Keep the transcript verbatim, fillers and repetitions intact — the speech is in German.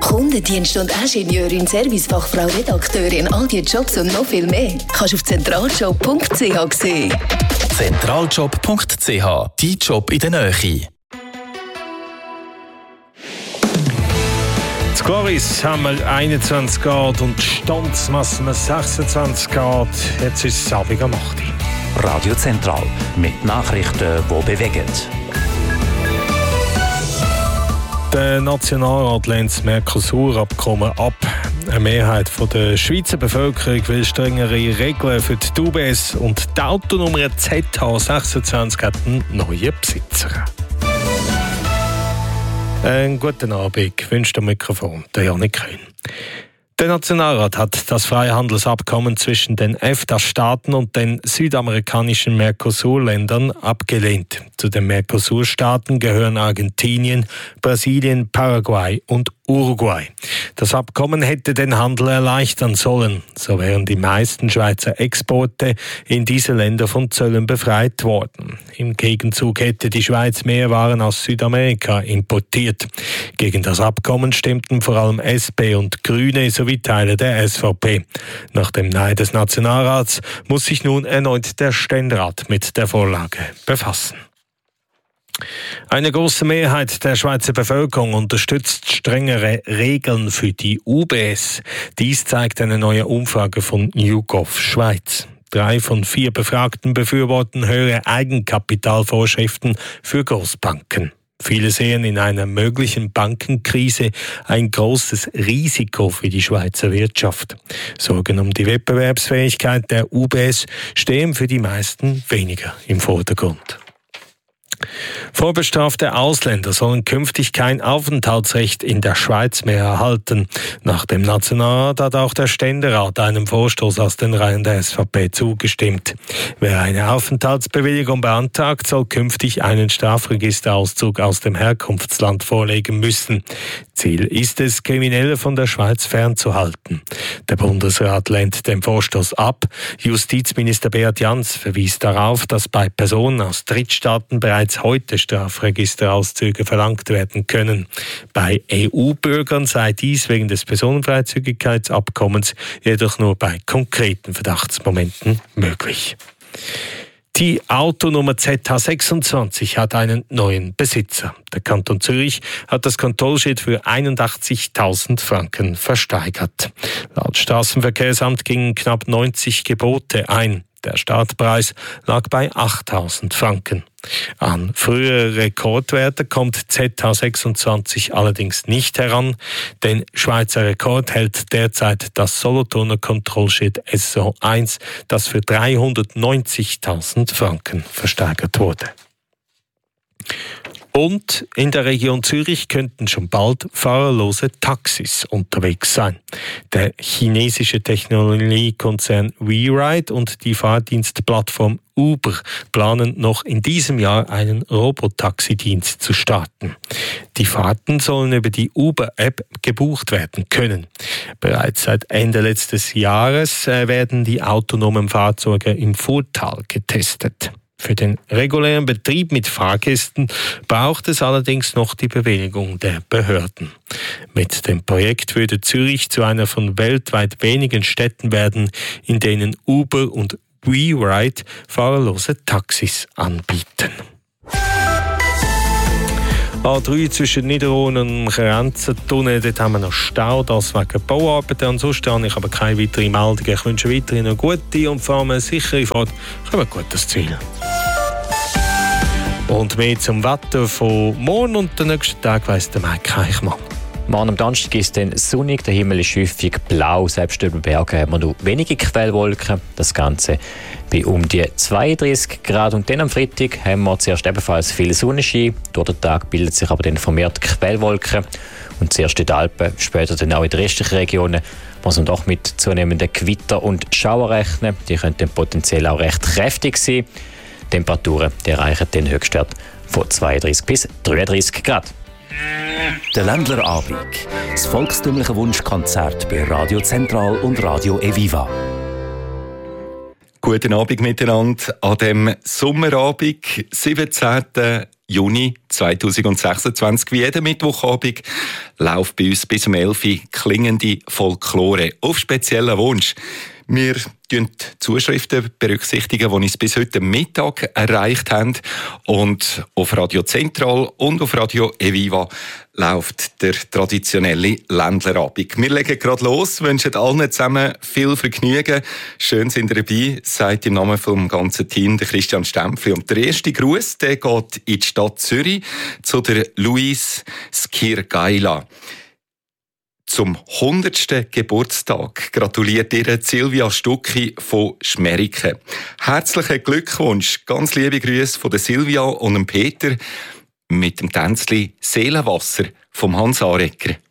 Kundendienst und Ingenieurin, Servicefachfrau, Redakteurin, all die Jobs und noch viel mehr kannst du auf zentraljob punkt c h sehen. zentraljob punkt c h, dein Job in der Nähe. In Goris haben wir einundzwanzig Grad und Stanzmassen sechsundzwanzig Grad. Jetzt ist es Abend am acht Uhr. Radio Zentral mit Nachrichten, die bewegen. Der Nationalrat lehnt das Mercosur-Abkommen ab. Eine Mehrheit der Schweizer Bevölkerung will strengere Regeln für die U B S und die Autonummer Z H sechsundzwanzig hat einen neuen Besitzer. Einen guten Abend, wünscht am Mikrofon der Janik Köhn. Der Nationalrat hat das Freihandelsabkommen zwischen den EFTA-Staaten und den südamerikanischen Mercosur-Ländern abgelehnt. Zu den Mercosur-Staaten gehören Argentinien, Brasilien, Paraguay und Uruguay. Das Abkommen hätte den Handel erleichtern sollen. So wären die meisten Schweizer Exporte in diese Länder von Zöllen befreit worden. Im Gegenzug hätte die Schweiz mehr Waren aus Südamerika importiert. Gegen das Abkommen stimmten vor allem S P und Grüne sowie Teile der S V P. Nach dem Nein des Nationalrats muss sich nun erneut der Ständerat mit der Vorlage befassen. Eine große Mehrheit der Schweizer Bevölkerung unterstützt strengere Regeln für die U B S. Dies zeigt eine neue Umfrage von YouGov Schweiz. Drei von vier Befragten befürworten höhere Eigenkapitalvorschriften für Großbanken. Viele sehen in einer möglichen Bankenkrise ein großes Risiko für die Schweizer Wirtschaft. Sorgen um die Wettbewerbsfähigkeit der U B S stehen für die meisten weniger im Vordergrund. Vorbestrafte Ausländer sollen künftig kein Aufenthaltsrecht in der Schweiz mehr erhalten. Nach dem Nationalrat hat auch der Ständerat einem Vorstoß aus den Reihen der S V P zugestimmt. Wer eine Aufenthaltsbewilligung beantragt, soll künftig einen Strafregisterauszug aus dem Herkunftsland vorlegen müssen. Ziel ist es, Kriminelle von der Schweiz fernzuhalten. Der Bundesrat lehnt den Vorstoß ab. Justizminister Beat Jans verwies darauf, dass bei Personen aus Drittstaaten bereits heute Strafregisterauszüge verlangt werden können. Bei E U-Bürgern sei dies wegen des Personenfreizügigkeitsabkommens jedoch nur bei konkreten Verdachtsmomenten möglich. Die Autonummer Z H sechsundzwanzig hat einen neuen Besitzer. Der Kanton Zürich hat das Kontrollschild für einundachtzigtausend Franken versteigert. Laut Straßenverkehrsamt gingen knapp neunzig Gebote ein. Der Startpreis lag bei achttausend Franken. An frühere Rekordwerte kommt Z H sechsundzwanzig allerdings nicht heran. Den Schweizer Rekord hält derzeit das Solothurner Kontrollschild S O eins, das für dreihundertneunzigtausend Franken versteigert wurde. Und in der Region Zürich könnten schon bald fahrerlose Taxis unterwegs sein. Der chinesische Technologiekonzern WeRide und die Fahrdienstplattform Uber planen noch in diesem Jahr einen Robotaxi-Dienst zu starten. Die Fahrten sollen über die Uber-App gebucht werden können. Bereits seit Ende letztes Jahres werden die autonomen Fahrzeuge im Furtal getestet. Für den regulären Betrieb mit Fahrgästen braucht es allerdings noch die Bewilligung der Behörden. Mit dem Projekt würde Zürich zu einer von weltweit wenigen Städten werden, in denen Uber und WeRide fahrerlose Taxis anbieten. A drei zwischen Niederrhein und Grenzentunnel, dort haben wir noch Stau, das wegen Bauarbeiten. Ansonsten habe ich aber keine weiteren Meldungen. Ich wünsche weiterhin eine gute und vor allem eine sichere Fahrt. Kommen wir gut das Ziel. Und mehr zum Wetter von morgen und den nächsten Tag weiss der Mike Eichmann. Morgen am Donnerstag ist es sonnig, der Himmel ist häufig blau, selbst über den Bergen haben wir nur wenige Quellwolken. Das Ganze bei um die zweiunddreißig Grad. Und dann am Freitag haben wir zuerst ebenfalls viel Sonnenschein. Durch den Tag bildet sich aber dann vermehrt Quellwolken. Und zuerst in den Alpen, später dann auch in den restlichen Regionen, muss man doch mit zunehmenden Gewitter und Schauer rechnen. Die können dann potenziell auch recht kräftig sein. Die Temperaturen die erreichen den Höchstwert von zweiunddreißig bis dreiunddreißig Grad. Der Ländlerabend. Das volkstümliche Wunschkonzert bei Radio Zentral und Radio Eviva. Guten Abend miteinander an dem Sommerabend, siebzehnten Juni zweitausendsechsundzwanzig. Wie jeden Mittwochabend läuft bei uns bis um elf Uhr klingende Folklore auf speziellen Wunsch. Wir berücksichtigen die Zuschriften, berücksichtigen, die uns bis heute Mittag erreicht haben. Und auf Radio Zentral und auf Radio Eviva läuft der traditionelle Ländlerabend. Wir legen gerade los, wünschen allen zusammen viel Vergnügen. Schön sind ihr dabei, sagt im Namen vom ganzen Team der Christian Stempfli. Und der erste Gruß, der geht in die Stadt Zürich zu der Louise Skirgaila. Zum hundertsten Geburtstag gratuliert ihr Silvia Stucki von Schmeriken. Herzlichen Glückwunsch, ganz liebe Grüße von der Silvia und dem Peter mit dem Tänzli Seelenwasser vom Hans Arecker.